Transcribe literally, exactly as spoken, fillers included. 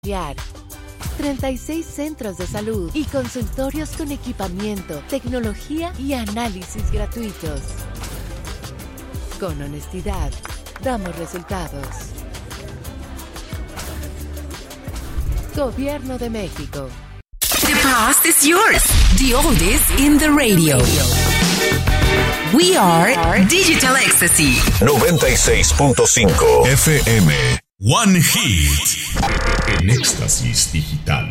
treinta y seis centros de salud y consultorios con equipamiento, tecnología y análisis gratuitos. Con honestidad, damos resultados. Gobierno de México. The past is yours. The oldest in the radio. We are Digital Ecstasy. noventa y seis punto cinco F M. One Hit. En Éxtasis Digital.